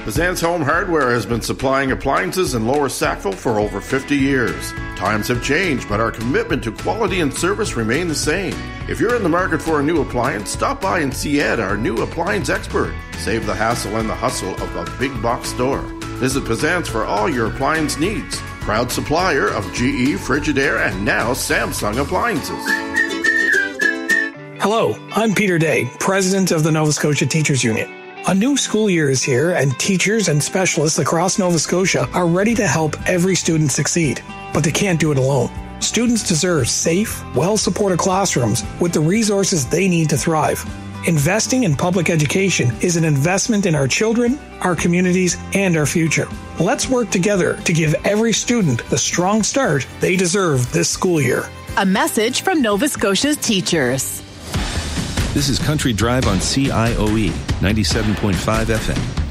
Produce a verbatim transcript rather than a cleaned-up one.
Pazan's Home Hardware has been supplying appliances in Lower Sackville for over fifty years. Times have changed, but our commitment to quality and service remain the same. If you're in the market for a new appliance, stop by and see Ed, our new appliance expert. Save the hassle and the hustle of a big box store. Visit Pazan's for all your appliance needs. Proud supplier of G E, Frigidaire, and now Samsung appliances. Hello, I'm Peter Day, President of the Nova Scotia Teachers Union. A new school year is here, and teachers and specialists across Nova Scotia are ready to help every student succeed. But they can't do it alone. Students deserve safe, well-supported classrooms with the resources they need to thrive. Investing in public education is an investment in our children, our communities, and our future. Let's work together to give every student the strong start they deserve this school year. A message from Nova Scotia's teachers. This is Country Drive on C I O E, ninety-seven point five F M.